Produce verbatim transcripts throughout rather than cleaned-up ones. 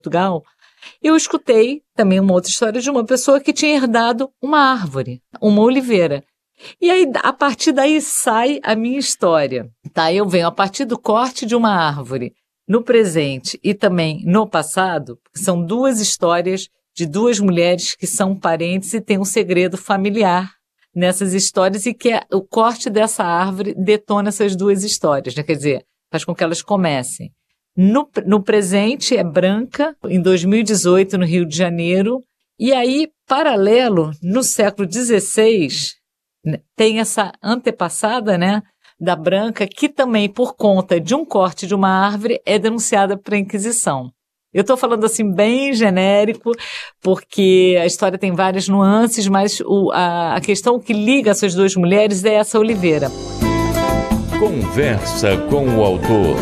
Portugal, eu escutei também uma outra história de uma pessoa que tinha herdado uma árvore, uma oliveira. E aí, a partir daí sai a minha história, tá? Eu venho a partir do corte de uma árvore, no presente e também no passado, são duas histórias de duas mulheres que são parentes e têm um segredo familiar nessas histórias e que é, o corte dessa árvore detona essas duas histórias, né? Quer dizer, faz com que elas comecem. No, no presente é Branca, em dois mil e dezoito, no Rio de Janeiro, e aí, paralelo, no século dezesseis, tem essa antepassada, né, da Branca, que também, por conta de um corte de uma árvore, é denunciada para a Inquisição. Eu estou falando assim bem genérico, porque a história tem várias nuances, mas o, a, a questão que liga essas duas mulheres é essa oliveira. Conversa com o autor.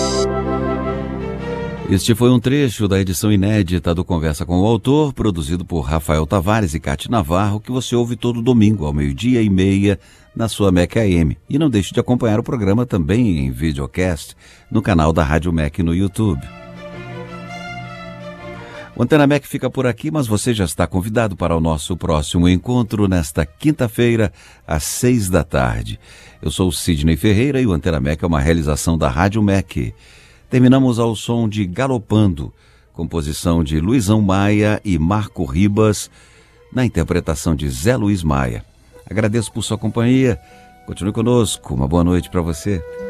Este foi um trecho da edição inédita do Conversa com o Autor, produzido por Rafael Tavares e Cátia Navarro, que você ouve todo domingo, ao meio-dia e meia, na sua M E C A M. E não deixe de acompanhar o programa também em videocast, no canal da Rádio M E C no YouTube. O Antena M E C fica por aqui, mas você já está convidado para o nosso próximo encontro nesta quinta-feira, às seis da tarde. Eu sou o Sidney Ferreira e o Antena M E C é uma realização da Rádio M E C. Terminamos ao som de Galopando, composição de Luizão Maia e Marco Ribas, na interpretação de Zé Luiz Maia. Agradeço por sua companhia, continue conosco, uma boa noite para você.